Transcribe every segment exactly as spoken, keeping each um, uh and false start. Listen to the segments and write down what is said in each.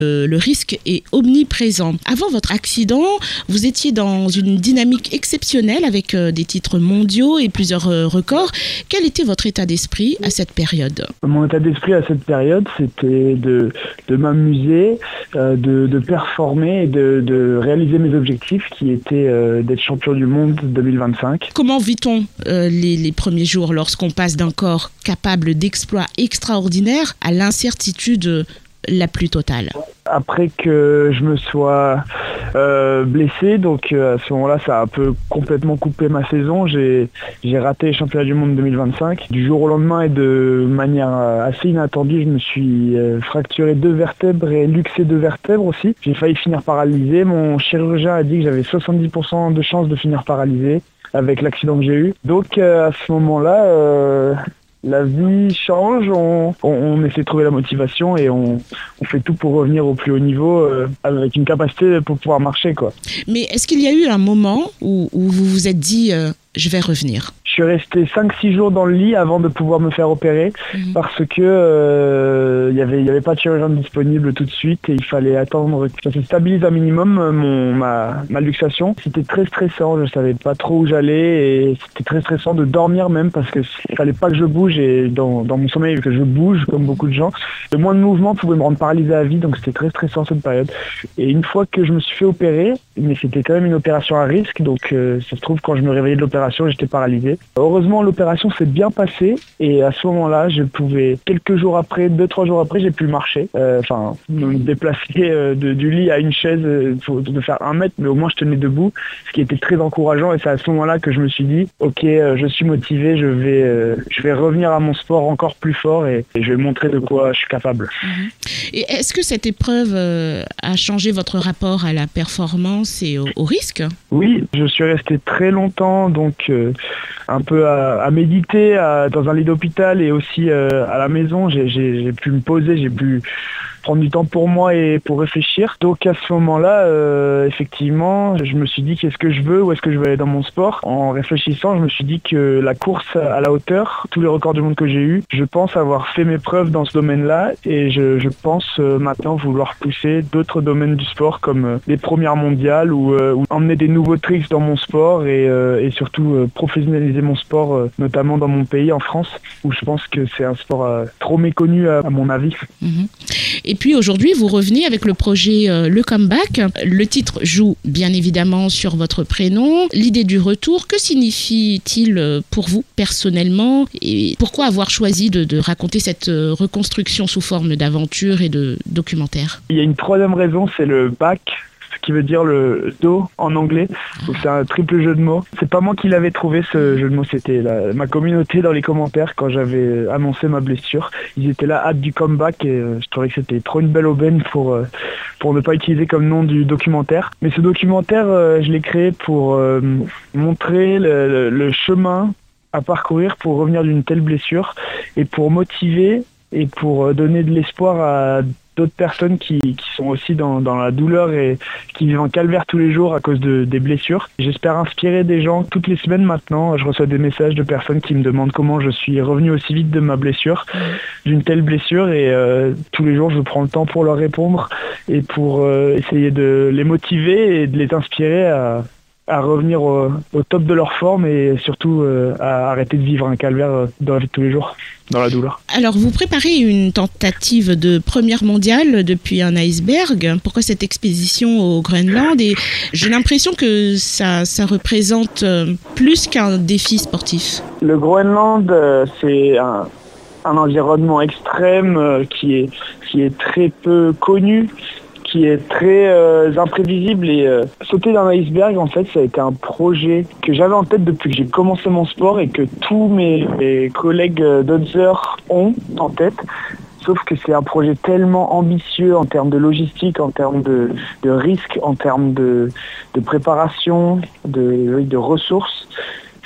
Euh, le risque est omniprésent. Avant votre accident, vous étiez dans une dynamique exceptionnelle avec euh, des titres mondiaux et plusieurs euh, records. Quel était votre état d'esprit à cette période ? Mon état d'esprit à cette période, c'était de, de m'amuser, euh, de, de performer et de, de réaliser mes objectifs qui étaient euh, d'être champion du monde deux mille vingt-cinq. Comment vit-on euh, les, les premiers jours lorsqu'on passe d'un corps capable d'exploits extraordinaires à l'incertitude la plus totale ? Après que je me sois euh, blessé, donc euh, à ce moment-là, ça a un peu complètement coupé ma saison. J'ai, j'ai raté les championnats du monde deux mille vingt-cinq. Du jour au lendemain et de manière euh, assez inattendue, je me suis euh, fracturé deux vertèbres et luxé deux vertèbres aussi. J'ai failli finir paralysé. Mon chirurgien a dit que j'avais soixante-dix pour cent de chances de finir paralysé avec l'accident que j'ai eu. Donc euh, à ce moment-là, euh, la vie change, on, on, on essaie de trouver la motivation et on, on fait tout pour revenir au plus haut niveau euh, avec une capacité pour pouvoir marcher, quoi. Mais est-ce qu'il y a eu un moment où, où vous vous êtes dit euh, « je vais revenir » ? Je suis resté cinq six jours dans le lit avant de pouvoir me faire opérer mmh. parce que euh, il y avait, il y avait pas de chirurgien disponible tout de suite et il fallait attendre que ça se stabilise un minimum mon, ma, ma luxation. C'était très stressant, je savais pas trop où j'allais et c'était très stressant de dormir même parce que il fallait pas que je bouge et dans, dans mon sommeil que je bouge comme beaucoup de gens. Le moins de mouvement pouvait me rendre paralysé à vie, donc c'était très stressant cette période. Et une fois que je me suis fait opérer, mais c'était quand même une opération à risque, donc euh, ça se trouve quand je me réveillais de l'opération, j'étais paralysé. Heureusement, l'opération s'est bien passée et à ce moment-là, je pouvais, quelques jours après, deux, trois jours après, j'ai pu marcher. Enfin, euh, me déplacer euh, de, du lit à une chaise, euh, de faire un mètre, mais au moins je tenais debout, ce qui était très encourageant. Et c'est à ce moment-là que je me suis dit, ok, euh, je suis motivé, je vais, euh, je vais revenir à mon sport encore plus fort et, et je vais montrer de quoi je suis capable. Et est-ce que cette épreuve euh, a changé votre rapport à la performance et au, au risque ? Oui, je suis resté très longtemps, donc euh, un peu à, à méditer à, dans un lit d'hôpital et aussi euh, à la maison. J'ai, j'ai, j'ai pu me poser, j'ai pu prendre du temps pour moi et pour réfléchir. Donc à ce moment-là, euh, effectivement, je me suis dit qu'est-ce que je veux, où est-ce que je veux aller dans mon sport. En réfléchissant, je me suis dit que la course à la hauteur, tous les records du monde que j'ai eus, je pense avoir fait mes preuves dans ce domaine-là et je, je pense euh, maintenant vouloir pousser d'autres domaines du sport comme euh, les premières mondiales ou, euh, ou emmener des nouveaux tricks dans mon sport et, euh, et surtout euh, professionnaliser mon sport, euh, notamment dans mon pays, en France, où je pense que c'est un sport euh, trop méconnu à, à mon avis. Mmh. Et puis aujourd'hui, vous revenez avec le projet euh, Le Comeback. Le titre joue bien évidemment sur votre prénom. L'idée du retour, que signifie-t-il pour vous personnellement ? Et pourquoi avoir choisi de, de raconter cette reconstruction sous forme d'aventure et de documentaire ? Il y a une troisième raison, c'est le back, ce qui veut dire le dos en anglais. Donc c'est un triple jeu de mots. C'est pas moi qui l'avais trouvé ce jeu de mots, c'était la, ma communauté dans les commentaires quand j'avais annoncé ma blessure. Ils étaient là, hâte du comeback et euh, je trouvais que c'était trop une belle aubaine pour, euh, pour ne pas utiliser comme nom du documentaire. Mais ce documentaire, euh, je l'ai créé pour euh, montrer le, le, le chemin à parcourir pour revenir d'une telle blessure et pour motiver et pour donner de l'espoir à d'autres personnes qui, qui sont aussi dans, dans la douleur et qui vivent en calvaire tous les jours à cause de, des blessures. J'espère inspirer des gens. Toutes les semaines maintenant, je reçois des messages de personnes qui me demandent comment je suis revenu aussi vite de ma blessure, d'une telle blessure et euh, tous les jours je prends le temps pour leur répondre et pour euh, essayer de les motiver et de les inspirer à à revenir au, au top de leur forme et surtout euh, à arrêter de vivre un calvaire dans la vie de tous les jours, dans la douleur. Alors, vous préparez une tentative de première mondiale depuis un iceberg. Pourquoi cette expédition au Groenland ? Et j'ai l'impression que ça, ça représente plus qu'un défi sportif. Le Groenland, euh, c'est un, un environnement extrême euh, qui est, qui est très peu connu, qui est très euh, imprévisible et euh, sauter d'un iceberg, en fait, ça a été un projet que j'avais en tête depuis que j'ai commencé mon sport et que tous mes, mes collègues d'Other ont en tête. Sauf que c'est un projet tellement ambitieux en termes de logistique, en termes de, de risques, en termes de, de préparation, de, de ressources.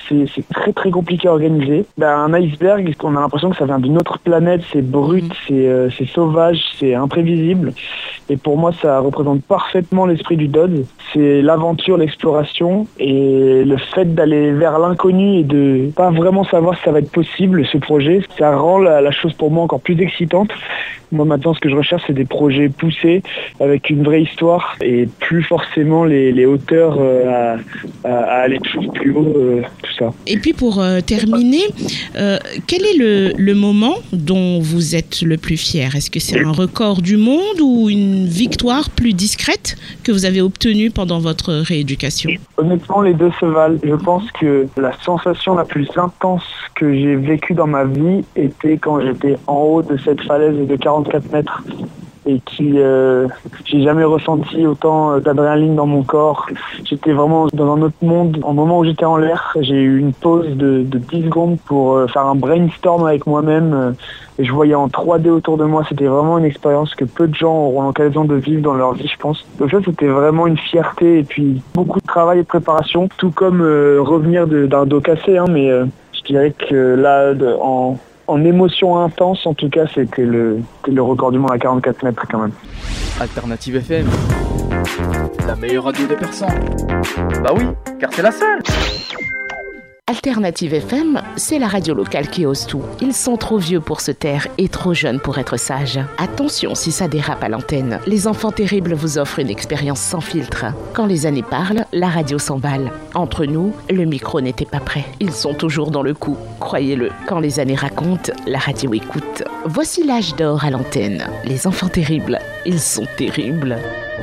c'est, c'est très très compliqué à organiser. Ben, un iceberg, on a l'impression que ça vient d'une autre planète, c'est brut, mmh. c'est, euh, c'est sauvage, c'est imprévisible. Et pour moi, ça représente parfaitement l'esprit du D O D. C'est l'aventure, l'exploration et le fait d'aller vers l'inconnu et de pas vraiment savoir si ça va être possible, ce projet. Ça rend la, la chose pour moi encore plus excitante. Moi maintenant, ce que je recherche, c'est des projets poussés avec une vraie histoire et plus forcément les, les hauteurs euh, à, à, à aller toujours plus haut, euh, tout ça. Et puis pour euh, terminer, euh, quel est le, le moment dont vous êtes le plus fier ? Est-ce que c'est un record du monde ou une victoire plus discrète que vous avez obtenue pendant votre rééducation ? Honnêtement, les deux se valent. Je pense que la sensation la plus intense que j'ai vécue dans ma vie était quand j'étais en haut de cette falaise de quarante-quatre mètres et qui euh, j'ai jamais ressenti autant d'adrénaline dans mon corps. J'étais vraiment dans un autre monde. Au moment où j'étais en l'air, j'ai eu une pause de, de dix secondes pour euh, faire un brainstorm avec moi-même. Euh, et je voyais en trois D autour de moi. C'était vraiment une expérience que peu de gens auront l'occasion de vivre dans leur vie, je pense. Donc ça, c'était vraiment une fierté et puis beaucoup de travail et de préparation. Tout comme euh, revenir de, d'un dos cassé, hein, mais euh, je dirais que là, de, en... En émotion intense, en tout cas, c'était le, c'était le record du monde à quarante-quatre mètres quand même. Alternative F M, la meilleure radio des Persans. Bah oui, car c'est la seule. Alternative F M, c'est la radio locale qui ose tout. Ils sont trop vieux pour se taire et trop jeunes pour être sages. Attention si ça dérape à l'antenne. Les enfants terribles vous offrent une expérience sans filtre. Quand les années parlent, la radio s'emballe. Entre nous, le micro n'était pas prêt. Ils sont toujours dans le coup, croyez-le. Quand les années racontent, la radio écoute. Voici l'âge d'or à l'antenne. Les enfants terribles, ils sont terribles.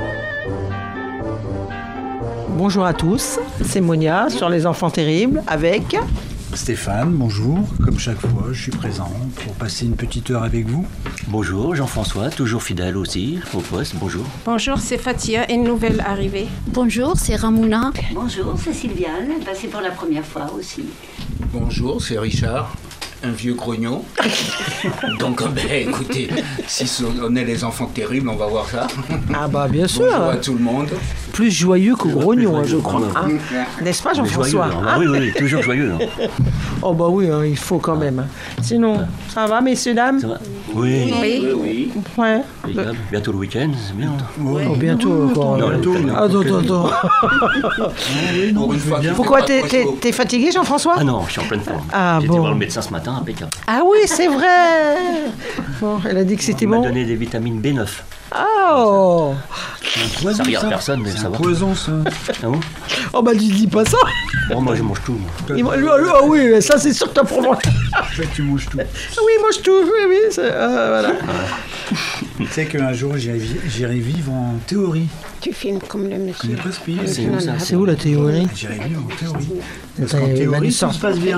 Bonjour à tous, c'est Monia sur Les Enfants Terribles avec Stéphane, bonjour. Comme chaque fois, je suis présent pour passer une petite heure avec vous. Bonjour, Jean-François, toujours fidèle aussi au poste, bonjour. Bonjour, c'est Fatia, une nouvelle arrivée. Bonjour, c'est Ramona. Bonjour, c'est Sylviane, passée pour la première fois aussi. Bonjour, c'est Richard. Un vieux grognon. Donc, ben, écoutez, si on est les enfants terribles, on va voir ça. Ah bah bien sûr. Bonjour à tout le monde. Plus joyeux que grognon, hein, je crois. Hein. N'est-ce pas, Jean-François? Joyeux, hein. Oui, oui, oui, toujours joyeux. Hein. Oh bah oui, hein, il faut quand même. Sinon, ça va, messieurs, dames? Ça va? Oui. Oui, oui. oui. Ouais. Bientôt le week-end, c'est bien. Oui. Oh, bientôt encore. Non, bientôt. Attends, attends, attends. Oui, non, pourquoi t'es, t'es, t'es fatigué, Jean-François? Ah non, je suis en pleine forme. Ah J'ai bon. été voir le médecin ce matin, impeccable. Ah oui, c'est vrai. Bon, elle a dit que c'était Il bon. m'a donné des vitamines B neuf. Oh. Poison, ça regarde ça. personne, mais c'est ça un va. poison, ça. Ah bon? Oh bah tu dis pas ça. Bon, moi je mange tout. Moi. Il, ah oui, ça c'est sûr que t'as pour moi. En fait, tu manges tout. Oui, mange tout. Oui, oui. C'est, euh, voilà. Tu sais qu'un jour, j'irai, j'irai vivre en théorie. Tu filmes comme le monsieur. Je connais pas ce pays. C'est où ça? C'est où la théorie? J'irai vivre en théorie. Parce Attends, qu'en il va nous théorie, tout sortir. se passe bien.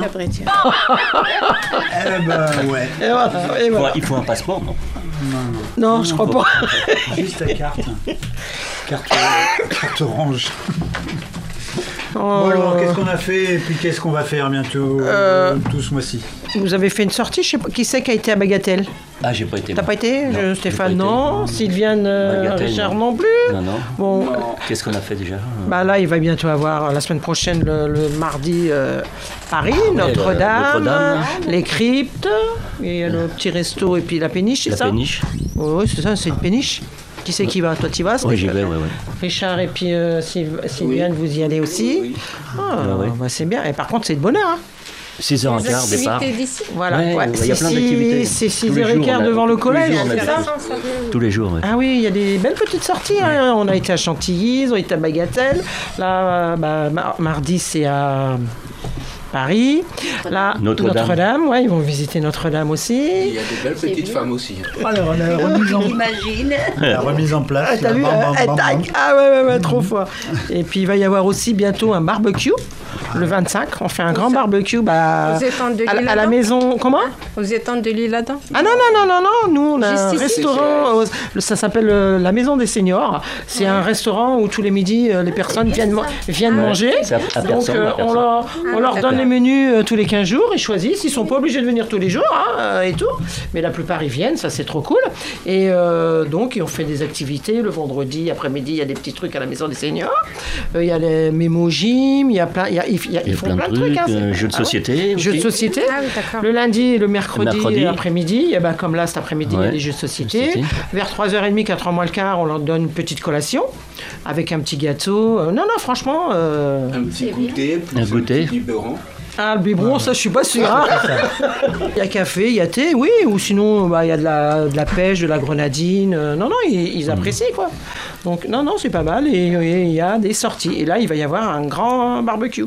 Eh ben, ouais. Et voilà, et voilà. Il faut un passeport, non? Non, non. Non, je crois pas. Juste ta carte. Carte, carte orange. Oh. Bon alors, qu'est-ce qu'on a fait et puis qu'est-ce qu'on va faire bientôt euh, tout ce mois-ci? Vous avez fait une sortie, je sais pas, qui c'est qui a été à Bagatelle? Ah, j'ai pas été. T'as pas été? Non, je, Stéphane, pas non. Été. Sylviane, euh, Richard, non. non plus. Non, non. Bon. Non. Qu'est-ce qu'on a fait déjà? Bah là, il va bientôt avoir la semaine prochaine, le, le mardi, euh, Paris, ah, Notre-Dame, Notre-Dame, les cryptes, et euh, le petit resto et puis la péniche, c'est la ça? La péniche. Oui, ouais, c'est ça, c'est une péniche. Qui c'est qui va? Toi, tu y vas? Oui, j'y vais, oui, oui. Richard et puis euh, Sylviane, oui. Vous y allez aussi? Oui. Ah, ah, oui. Bah, c'est bien. Et par contre, c'est de bonne heure, hein? six heures quinze, départ. Voilà, ouais, ouais. Il y a plein d'activités. C'est six heures quinze devant le collège, c'est ça? Tous les jours, oui. Ah oui, il y a des belles petites sorties. Hein. On a été à Chantilly, on a été à Bagatelle. Là, bah, mardi, c'est à Paris. Là, Notre-Dame. Notre-Dame, ouais, ils vont visiter Notre-Dame aussi. Et il y a des belles petites femmes aussi. Alors, la remise en, la remise en place. Ah, t'as vu, bam, bam, bam, bam. Ah ouais, ouais, ouais, trop fort. Et puis, il va y avoir aussi bientôt un barbecue. Le vingt-cinq, on fait un grand barbecue bah, de à, à la maison. Comment? Vous êtes en de l'île-Adam? Ah non, non, non, non, non. Nous, on a Juste un ici. restaurant. Euh, ça s'appelle euh, la Maison des Seniors. C'est ouais. un restaurant où tous les midis, euh, les personnes viennent, viennent ah, manger. À, à Donc, personne, euh, on leur, on leur donne les menus euh, tous les quinze jours. Ils choisissent. Ils sont pas obligés de venir tous les jours hein, et tout. Mais la plupart, ils viennent. Ça, c'est trop cool. Et euh, donc, on fait des activités. Le vendredi, après-midi, il y a des petits trucs à la Maison des Seniors. Il euh, y a les mémo gym. Il y a plein. Y a, a, ils, ils Il y a font plein de plein de trucs, trucs. Hein, euh, c'est- jeux de Ah ouais. société. Jeux de aussi. société. Ah oui, d'accord. Le lundi et le mercredi, Le mercredi. après-midi, et ben comme là cet après-midi, il y a Ouais. des jeux de société. Société. Vers trois heures trente, quatre heures moins le quart, on leur donne une petite collation avec un petit gâteau. Euh, non, non, franchement. euh, Un petit goûter, plus Un un, goûter. petit biberon. Ah, le biberon, ça, je suis pas sûr. Hein. Il y a café, il y a thé, oui, ou sinon, bah, il y a de la, de la pêche, de la grenadine. Euh, non, non, ils, ils apprécient, quoi. Donc, non, non, c'est pas mal. Et et il y a des sorties. Et là, il va y avoir un grand barbecue.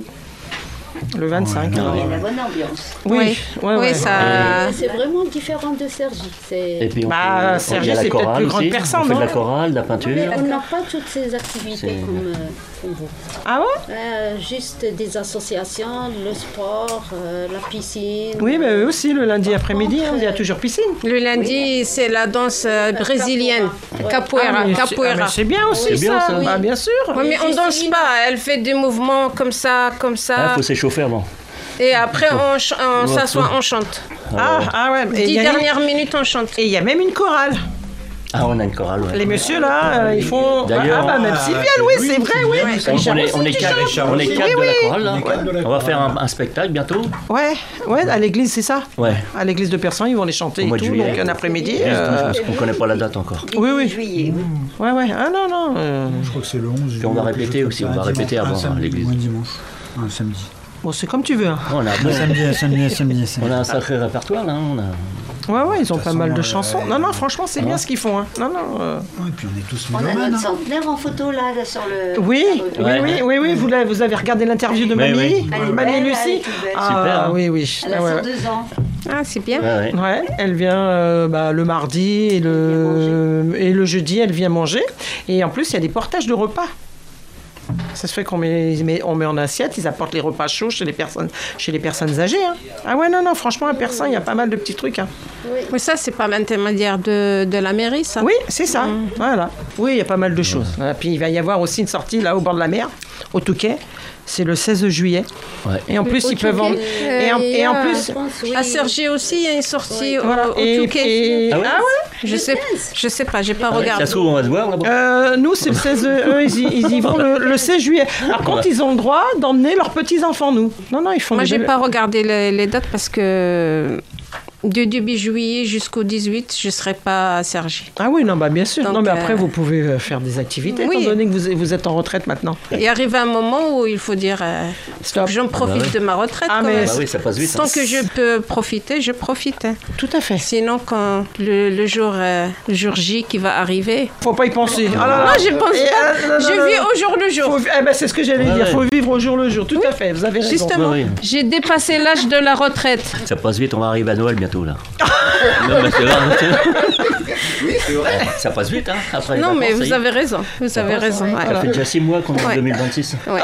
Le vingt-cinq. Il y alors. a la bonne ambiance. Oui, Oui. ouais, Oui, ouais. ça- C'est vraiment différent de Sergi. C'est- Et puis on Bah, fait- on Sergi, fait la c'est peut-être chorale plus grande aussi. personne, On fait de la non chorale, de la peinture. Mais on n'a pas toutes ces activités C'est- comme, euh, comme vous. Ah ouais? Euh, juste des associations, le sport, euh, la piscine. Oui, mais eux aussi, le lundi après-midi, hein, il y a toujours piscine. Le lundi, c'est la danse euh, brésilienne, capoeira. Ah, mais c'est- ah, capoeira. mais c'est bien aussi, C'est bien, ça. ça. Bah, bien sûr. Oui, mais on danse pas, elle fait des mouvements comme ça, comme Il ça. faut s'échauffer avant. Et après, on, ch- on Ouais, s'assoit, ouais. on chante. Ah, ah ouais. Et il Dix y a- dernières minutes, on chante. et il y a même une chorale. Ah, on a une chorale, ouais. Les messieurs, là, euh, ils font... D'ailleurs, ah, bah, même ah, Sylviane, c'est- oui, oui, c'est vrai, oui. Sylviane, On, Richard on est, aussi, on est tu quatre, chantes. on est Oui, quatre de oui. la chorale, là. On est quatre de la On va chorale. faire un, un spectacle bientôt. Ouais, ouais, à l'église, c'est ça. Ouais. À l'église de Persan, ils vont les chanter Au et mois tout, de juillet. donc un après-midi. Juste, euh, parce qu'on connaît pas la date encore. Oui, oui. Juillet. Ouais, ouais, ah non, non. euh, Je crois que c'est le onze. Puis on va ou quelque répéter chose aussi, comme on ça, va un répéter dimanche, avant, un samedi, à l'église. ou un dimanche. Un samedi. Bon, c'est comme tu veux. Hein. On a, Un samedi, un samedi, un samedi, un samedi. on a un sacré répertoire, là. On a... Ouais, ouais, ils ont De toute pas mal de façon, chansons. euh, Non, non, franchement, c'est bien ce qu'ils font. Hein. Non, non. euh, Ouais, et puis on est tous On a mélomanes. notre hein. centenaire en photo là, là, sur le. Oui, oui, Ouais. oui, oui, oui, vous, l'avez- vous avez regardé l'interview de Oui, Mamie, oui. Elle est Mamie belle, elle Lucie. est toute belle. Ah, Super, hein. oui, oui. Elle a Ah, ouais, cent ouais. deux ans. Ah, c'est bien. Ouais, ouais. Ouais, elle vient euh, bah, le mardi et le, et le jeudi, elle vient manger. Et en plus, il y a des portages de repas. Ça se fait qu'on met, met- on met en assiette, ils apportent les repas chauds chez les personnes, chez les personnes âgées. Hein. Ah ouais, non, non, franchement, à Persan, il y a pas mal de petits trucs. Hein. Mais ça, c'est pas l'intermédiaire de, de la mairie, ça. Oui, c'est ça. Voilà. Oui, il y a pas mal de choses. Voilà, puis il va y avoir aussi une sortie là au bord de la mer, au Touquet. C'est le seize juillet. Ouais. Et en plus, Au ils peuvent Touquet. en... Et en, Euh, et en il y a- plus... Je pense, oui. À Sergi aussi, il y a une sortie au, Voilà. au Et, Touquet. et- Ah ouais ah ouais Je sais, je sais pas, j'ai pas regardé. Ça se trouve, on va se voir, là-bas. Euh, nous, c'est le seize. Eux, ils, y- ils y vont le, le seize juillet. Par contre, ils ont le droit d'emmener leurs petits-enfants, nous. Non, non, ils font Moi, des j'ai belles- pas regardé les, les dates parce que du début juillet jusqu'au dix-huit, je serai pas à Sergi. Ah oui, non, bah bien sûr. Donc, non, mais après, euh, vous pouvez euh, faire des activités, Oui. étant donné que vous, vous êtes en retraite maintenant. Il arrive un moment où il faut dire euh, Stop. j'en profite Ah bah ouais. de ma retraite. Ah, quand mais même. Bah oui, ça passe vite. hein. Tant que je peux profiter, je profite. hein. Tout à fait. Sinon, quand le, le jour, euh, le jour J qui va arriver, Faut pas y penser. Ah là là. non, je pense Et, pas. euh, non, non, je non, vis non. au jour le jour. Faut- eh ben, c'est ce que j'allais Ouais, dire. ouais. Faut vivre au jour le jour. Tout à fait. Vous avez raison. Justement, Oui, oui. j'ai dépassé l'âge de la retraite. Ça passe vite, on va arriver à Noël bientôt, là. Non, mais c'est vrai, Oui, c'est vrai. ça passe vite, hein. Après les Non, mais vacances, ça y vous est. avez raison. Vous avez raison. ouais. Ça fait déjà six mois qu'on est en Ouais. deux mille vingt-six. Ouais.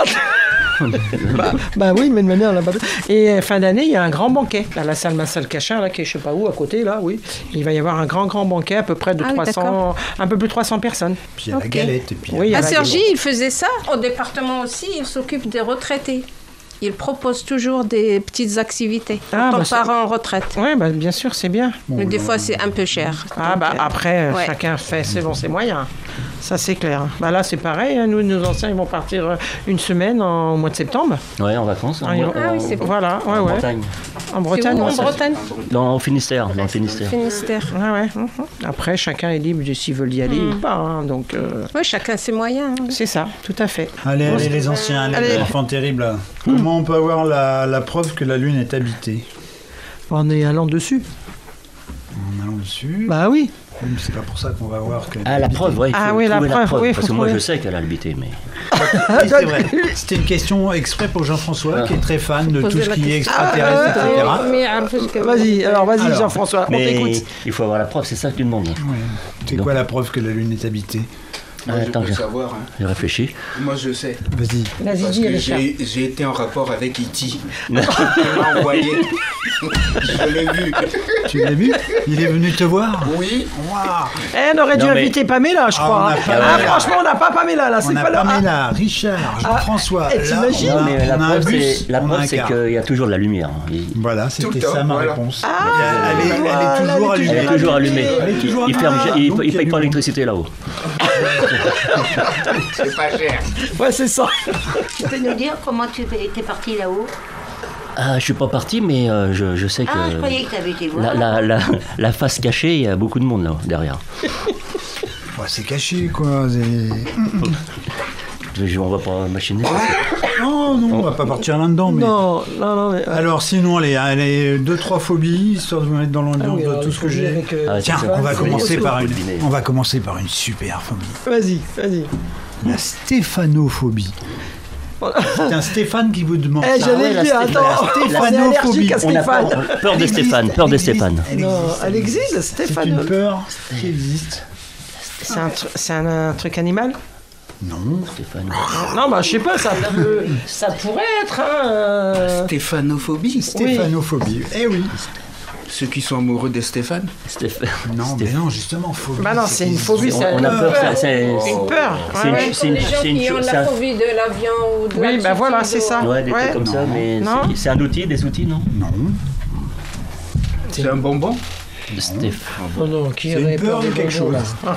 Bah oui, mais de manière, on l'a pas fait. Et euh, fin d'année, il y a un grand banquet. À la salle Marcel Cachin, là, qui est je sais pas où, à côté, là, oui. Il va y avoir un grand, grand banquet, à peu près de Ah oui, trois cents, d'accord. un peu plus de trois cents personnes. Puis il y a Ok. la galette. Et puis il y a- Oui, il y a À la Cergy, galette. il faisait ça. Au département aussi, il s'occupe des retraités. Il propose toujours des petites activités Ah, quand bah, on c'est- part en retraite. Oui, bah, bien sûr, c'est bien. Mais des fois, c'est un peu cher. Ah Donc, bah euh, après, euh, ouais. chacun fait selon ses moyens. Ça, c'est clair. Bah là, c'est pareil. hein. Nous, nos anciens, ils vont partir euh, une semaine en, au mois de septembre. Ouais, en vacances. Ah, ils- en, Ah oui, c'est bon. Voilà, ouais, en ouais. Bretagne. En C'est Bretagne. où, en ouais, ça- Bretagne Dans, au Finistère, dans le Finistère. Finistère. Ouais, ouais. mhm. Après, chacun est libre de s'ils veulent y aller ou pas. hein. Donc, euh, Oui, chacun ses moyens. hein. c'est ça, tout à fait. Allez, allez, les anciens, allez, Allez. les enfants terribles. là. Comment on peut avoir la, la preuve que la Lune est habitée? En y allant dessus. En allant dessus. Bah oui. Oui, mais c'est pas pour ça qu'on va voir que. Ah, la preuve, ouais. Il faut Ah oui, la trouver preuve, oui, Parce faut que moi, trouver. je sais qu'elle a habité, mais. Oui, c'est vrai. C'était une question exprès pour Jean-François, qui est très fan de tout Poser ce la qui est question. extraterrestre, et cetera. Mais, ah, parce que- Vas-y, alors vas-y, Alors, Jean-François, on Mais t'écoute. il faut avoir la preuve, c'est ça que tu demandes. Ouais. C'est Donc- quoi la preuve que la Lune est habitée? Moi, je Attends, peux je- savoir. hein. J'ai réfléchi. Moi, je sais. Vas-y. Vas-y, Parce dis, que Richard. j'ai j'ai été en rapport avec E T Il m'a envoyé. Je l'ai vu. Tu l'as vu? Il est venu te voir? Oui. Waouh! Eh, on aurait dû Non, mais- inviter Pamela, je Ah, crois. on a hein. Pamela. Ah, franchement, on n'a pas Pamela, là. On C'est a pas là. Pamela, Richard, Jean-François. et Là, t'imagines on a- Non, mais la on a un preuve, bus, c'est, la on a preuve, un c'est car. qu'il y a toujours de la lumière. Il- Voilà, Tout c'était le temps, ça ma voilà. réponse. Ah, elle, est, elle est voilà, toujours elle est allumée. Elle est toujours allumée. Elle est toujours Il ferme, allumée. il, Donc, il il y a paye du pas monde. l'électricité là-haut. C'est pas cher. Ouais, c'est ça. Tu peux nous dire comment tu es parti là-haut? Ah, je suis pas parti, mais euh, je, je sais que Ah, je croyais que tu avais été voir. la, la, la, la face cachée, il y a beaucoup de monde là derrière. Ouais, c'est caché, quoi. C'est... Je- On va pas machiner. Non, non, on va pas partir là-dedans. Mais... Non, non, non. Mais... Alors, sinon, allez, allez, deux, trois phobies, histoire de vous mettre dans l'ambiance Ah oui, de alors, tout les ce que phobies j'ai. avec, euh, Ah, Tiens, c'est on va ça. commencer Faut- par une. faut deviner. On va commencer par une super phobie. Vas-y, vas-y. La stéphanophobie. C'est un Stéphane qui vous demande. Eh, ça. j'allais ouais, le la dire, Stéphane- attends, la on est stéphanophobie. allergique à On a Stéphane. peur, peur de Stéphane, peur de Stéphane. Elle Non, existe. elle existe, C'est Stéphane. une peur qui existe. C'est un, tru- c'est un, un truc animal? Non. Stéphane. Non, bah je sais pas, ça, peut- ça pourrait être, hein. euh, Stéphanophobie. Stéphanophobie. Eh oui. Ceux qui sont amoureux de Stéphane. Stéphane. Non, mais non, justement, phobie. Bah non, c'est une phobie, On, c'est on a peur, c'est- c'est Une peur. c'est une- Ouais, ouais. c'est une- Les gens c'est une qui ont chose- la c'est un- phobie de l'avion ou de Oui, la bah voilà, altitude, c'est ça. Ouais, des Ouais. trucs comme ça, mais Non. c'est- c'est un outil, des outils, non Non. C'est un bonbon. Stéphane. Oh non, qui C'est une aurait peur de des quelque bonbons, chose. là.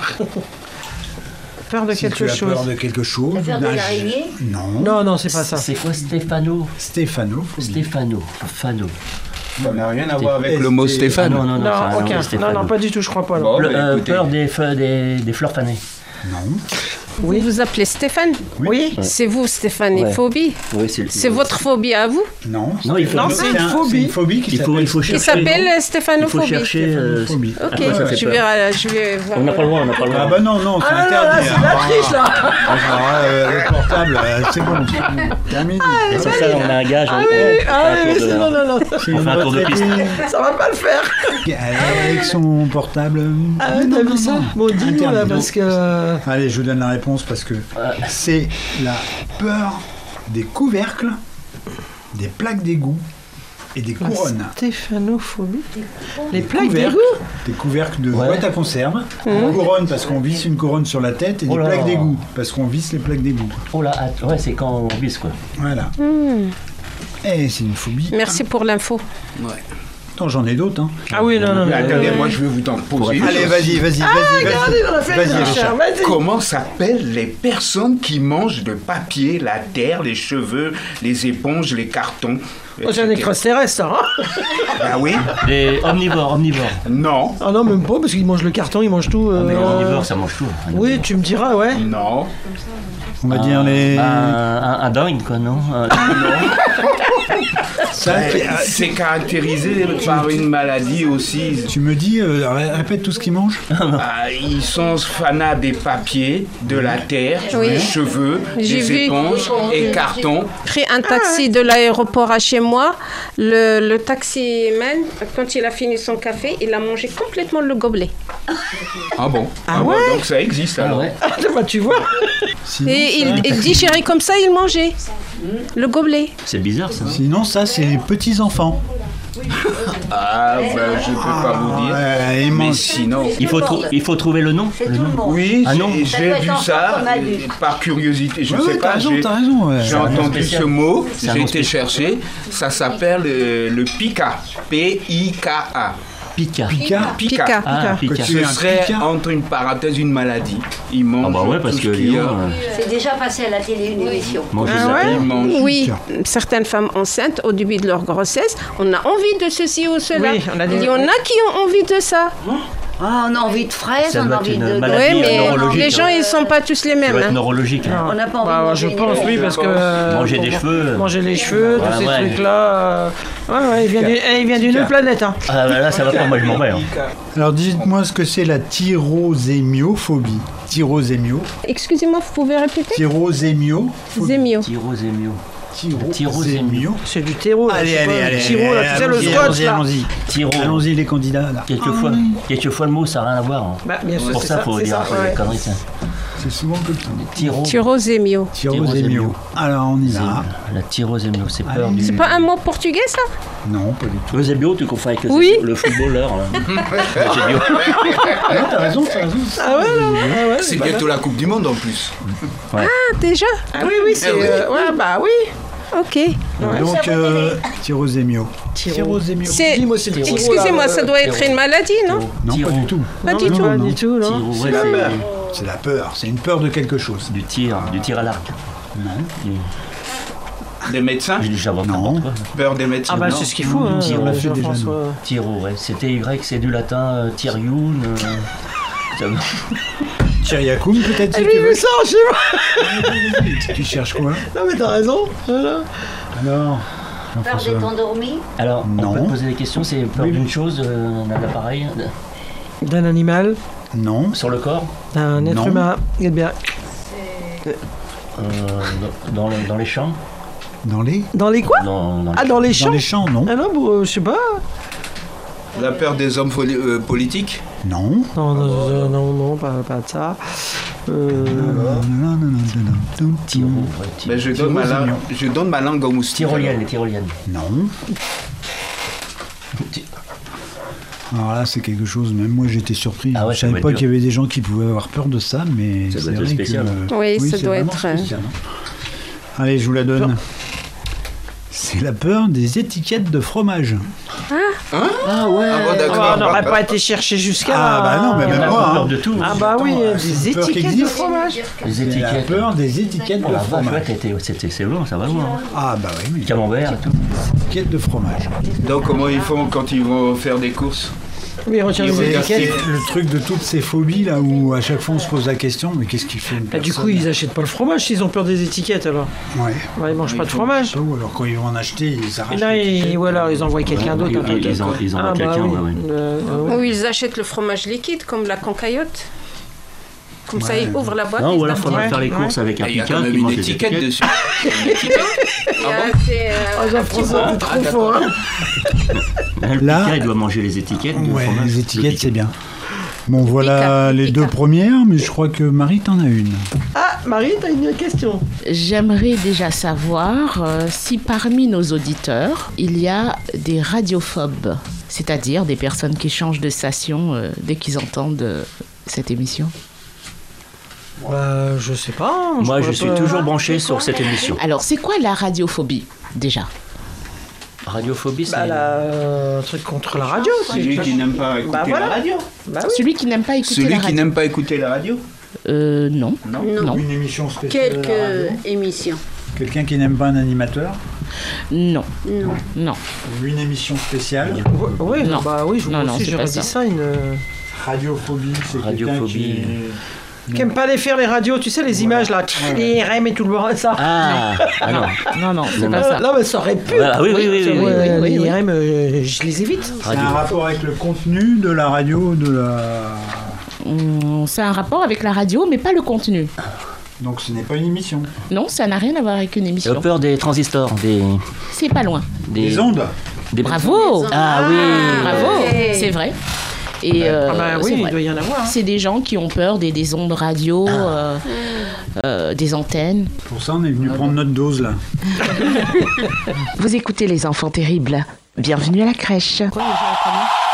Peur de Si quelque tu as chose. peur de quelque chose. La peur de d'un- l'araignée? Non. Non, non, c'est pas ça. C'est quoi Stéphano Stéphanophobie. Stéphano. Fano. Ça n'a rien à voir avec Sté- le mot Ah Stéphane. non, non, non, ça a Non, rien à aucun. voir, Non, Stéphano. non, pas du tout, je crois pas. non. Bon, Le- bah, euh, écoutez. peur des, feux- des, des fleurs fanées. Non. Vous vous appelez Stéphane? Oui. C'est vous, Stéphane, et Ouais. phobie? Oui, c'est le- C'est votre phobie à vous? Non. Non, il faut- Non, c'est une un- phobie. C'est une phobie qui Il faut, il faut Qui chercher. s'appelle Il faut stéphanophobie. chercher. euh, Stéphanophobie. Ok, Ah, ça fait je peur. vais, euh, je vais voir. On n'a pas le droit, on n'a pas le Ah droit. bah non, non, c'est Ah non, là, interdit. c'est hein. la triche, là. Ah, euh, le portable, euh, c'est bon. Terminé. C'est ça, on a un gage. Ah on- oui, on fait ah un oui, tour de- non, non, non. C'est On fait un tour de piste. Ça va pas le faire. Avec son portable. Ah Non, ouais, t'as non, vu ça? non. Bon, dis-nous là, Interdit. parce que... Allez, je vous donne la réponse parce que c'est la peur des couvercles, des plaques d'égout et des couronnes. Stéphanophobie. Les plaques Couvercles, d'égout. Des couvercles de Ouais. boîte à conserve. Une couronne parce qu'on visse une couronne sur la tête et Oh des là. plaques d'égout parce qu'on visse les plaques d'égout. Oh là, att- ouais, c'est quand on vise quoi. Voilà. Eh, c'est une phobie. Merci pour l'info. Ouais. Attends, j'en ai d'autres. Hein. Ah oui, non, non, Mais mais... attendez, moi je vais vous en poser. une Allez, chose. vas-y, vas-y, vas-y. Regardez, on a fait Vas-y, le Richard. Richard, vas-y. Comment s'appellent les personnes qui mangent de papier, la terre, les cheveux, les éponges, les cartons? Oh, c'est un extraterrestre, ça, hein? Ah oui? Les omnivores, omnivores. Non, Ah non, même pas, parce qu'ils mangent le carton, ils mangent tout. euh, Mais euh, omnivore, ça mange tout. Oui, tu me diras, ouais. non. On va dire les. Un, un, un dingue quoi, non Un- Ça, Euh, C'est caractérisé par une maladie aussi. tu me dis, euh, ré- répète tout ce qu'ils mangent. Ah, ils sont fanats des papiers, de la terre, Oui. des cheveux, J'ai des vu. éponges et cartons. Pris un taxi de l'aéroport à chez moi. Le, le taximan, quand il a fini son café, il a mangé complètement le gobelet. Ah bon? Ah bon, ouais? donc ça existe Ah alors. ouais. Ah, bah, tu vois. Sinon, Et ça, il, il digérait comme ça, il mangeait le gobelet. C'est bizarre ça. sinon, ça, c'est les petits-enfants. Ah ben je peux pas vous dire. Ouais, ils Mais mangent. sinon. Il faut, trou- il faut trouver le nom. C'est le tout le nom. monde. Oui, Ah non. j'ai- Ça j'ai doit vu être ça enfant comme adulte. euh, par curiosité. Je Ouais, sais ouais, pas, t'as raison, j'ai t'as raison. ouais. j'ai un nom entendu spécial. ce mot, C'est un j'ai nom été spécial. chercher. Ça s'appelle euh, le pica. P I K A. Pica. Picard. Pica. Pica. Ah, Que pica. tu Ce es un serait pica. entre une parenthèse une maladie. Ils mangent Ah bah ouais, parce tout que ce qu'il y Lyon, a. euh, C'est déjà passé à la télé une émission. manger Ah de la ouais terre. Ils mangent. Oui, certaines femmes enceintes, au début de leur grossesse, on a envie de ceci ou cela. Oui, on a des- Il y en a qui ont envie de ça. Ah, on a envie de fraises, Ça on doit a être envie une de... maladie. Oui, mais neurologique, les gens, hein. ils sont pas tous les Ça mêmes. doit être hein. neurologique. hein. On n'a pas envie Bah, de je manger pense, une- oui, parce que... euh, Manger des pour- cheveux. Manger les cheveux, Voilà, tous ces ouais. trucs-là. euh, Ouais, ouais, il vient, du- eh, il vient d'une autre planète, hein. Ah bah là, ça va pas, moi je m'en vais. hein. Alors, dites-moi ce que c'est la tyrosémiophobie. Tyrosémio. Excusez-moi, vous pouvez répéter Tyrosémio. Zémio. Tyrosémio. Tyrosémio. C'est du terreau, là. Allez, je sais allez, pas, allez. le Tiro, là, tu sais, le allons-y, scotch, allons-y, là. allons-y. Tyro. Allons-y, les candidats, là. Quelquefois, quelquefois le mot ça n'a rien à voir. hein. Bah, bien sûr, C'est pour c'est ça ça, qu'il faut c'est dire ça, un peu ouais. des conneries. ça. C'est souvent comme ça. Tyro. Tyrosémio. Tyrosémio. Alors, on y va. La tyrosémio, c'est peur Allez. du... C'est pas un mot portugais, ça? Non, pas du tout. Eusebio, tu confonds avec Oui. Eusebio, le footballeur. là. Eusebio. Non, t'as raison, t'as raison. Ah ouais, non, ah ouais. C'est bientôt la Coupe du Monde en plus. Ah, déjà? Ah oui, oui, c'est... Eh oui. euh, ouais, bah oui. Ok. Donc, euh, tyrosémio. Tyrosémio. C'est... Dis-moi, c'est le Tiro, là, Excusez-moi, euh, ça doit être une maladie, non? Non, Tyro. pas du tout. Pas non, du non, tout. Pas du tout, non. Tyro, ouais, C'est c'est- même- C'est la peur. C'est une peur de quelque chose. Du tir, du tir à l'arc. Non. Des médecins? Non. Peur des médecins? Ah bah c'est ce qu'il faut. Hein, Tiro, on l'a fait déjà. Jean-François. Tiro, ouais. C'était Y, c'est du latin, euh, Tyrioun. Euh, ça va. Thierry-Yacoum, peut-être si Elle tu lui veux. met ça chez moi. Tu cherches quoi? Non mais t'as raison. Voilà. Alors, Peur Jean-François. d'être endormi. Alors, Non. on peut poser des questions, c'est peur Oui, d'une oui. chose, euh, d'un appareil, D'un animal, Non. sur le corps, d'un être Non. humain. Eh bien, euh, dans, dans le- dans les champs. Dans les dans les quoi? Dans, dans les Ah dans les champs. Dans les champs, non. Ah non, bon, euh, je sais pas. La peur des hommes poli- euh, politiques? Non. Non, non, non, non, non, pas, pas de ça. Euh, Tiro, ouais, Tiro. Ben, je, donne ma langue, je donne ma langue aux moustiques. Tyrolienne, les tyroliennes. Non. Alors là, c'est quelque chose, même moi j'étais surpris. Ah ouais, Je ça savais doit pas être qu'il y avait des gens qui pouvaient avoir peur de ça, mais Ça c'est doit être vrai spécial. que... Oui, ça c'est doit vraiment être, euh, spécial, hein. Allez, je vous la donne. C'est la peur des étiquettes de fromage. Ah ouais. Ah bon, ah d'accord. bah, on n'aurait pas été chercher jusqu'à Ah bah non, mais On même a moi. peur hein. de tout. Ah bah oui, Attends, des c'est une peur qui étiquettes de existe. fromage. Les C'est la étiquettes. peur des étiquettes Oh de la vache, ouais, fromage. t'étais- c'était- c'est loin, ça va loin. hein. Ah bah oui, mais Camembert et tout. étiquettes de fromage. Donc comment ils font quand ils vont faire des courses? Oui, retire Ils les regardent C'est étiquettes. le truc de toutes ces phobies là où à chaque fois on se pose la question, mais qu'est-ce qu'il fait une Bah, du personne coup, ils achètent pas le fromage s'ils ont peur des étiquettes alors. Ouais. Ouais, ils mangent Oui, pas de il faut- fromage. Ou alors quand ils vont en acheter, ils Et arrachent. là, l'étiquette. ils, ou alors ils envoient quelqu'un Ouais, d'autre. ils- un paquet, ils en- quoi. ils envoient Ah, bah quelqu'un, oui. ouais, ouais. Euh, euh, Ou ils achètent le fromage liquide, comme la concaillotte. Comme ça, Ouais. ils ouvrent la boîte. Non, ils ou alors se faudra Ouais, faire les ouais. courses avec un Il y a picard quand même qui une mange les étiquette étiquettes. dessus. Il y a une étiquette? Il y a- Ah c'est, euh, Ah, un petit Jean-François, bout. t'es trop Ah, d'accord. fort. hein. Le Là- picard, il doit manger les étiquettes de Ouais, fromage. les Le étiquettes picard. c'est bien. Bon voilà Picard, les Picard. deux premières, mais je crois que Marie t'en as une. Ah, Marie, t'as une question. J'aimerais déjà savoir euh, si parmi nos auditeurs, il y a des radiophobes, c'est-à-dire des personnes qui changent de station euh, dès qu'ils entendent euh, cette émission. Bah, je sais pas. Moi, je pourrais suis pas- toujours branché sur cette émission. Alors, c'est quoi la radiophobie, déjà? Radiophobie, c'est... Bah, là, euh, un truc contre la radio. c'est- Celui qui n'aime pas écouter Bah, voilà. la radio. Bah oui. Celui qui n'aime pas écouter Celui la qui radio. n'aime pas écouter la radio? Euh, non. Non. Non. Une émission spéciale. à la Quelques radio. émissions. Quelqu'un qui n'aime pas un animateur. Non. Non. Non. Ou une émission spéciale. Oui, Non. bah oui, je Non, non, aussi, c'est j'aurais pas dit ça. ça. Une... Radiophobie, c'est quelqu'un Radiophobie. qui... Qui aime pas les faire les radios, tu sais, les images là, les R M et tout le bordel, ça. Ah, ah non. Non, non, c'est Non, pas non. ça. Non, mais ça aurait pu. Ah oui, oui, oui, oui, Ouais, oui, oui, oui, les oui. R M, euh, je les évite. C'est Radio. un rapport avec le contenu de la radio, de la... Hum, C'est un rapport avec la radio, mais pas le contenu. Donc ce n'est pas une émission. Non, ça n'a rien à voir avec une J'ai émission. peur des transistors, des... C'est pas loin. des Les ondes. des- Bravo. Ah oui. Bravo. Ouais. C'est vrai. Et euh, Ah bah c'est oui, il vrai. doit y en avoir. hein. C'est des gens qui ont peur des, des ondes radio, euh, euh, des antennes. Pour ça, on est venu prendre notre dose là. Vous écoutez Les Enfants Terribles. Bienvenue à la crèche. Quoi, les gens, comment